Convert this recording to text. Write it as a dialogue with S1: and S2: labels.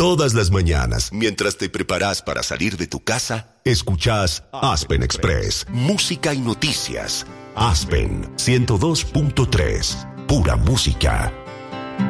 S1: Todas las mañanas, mientras te preparas para salir de tu casa, escuchás Aspen Express, música y noticias. Aspen 102.3, pura música.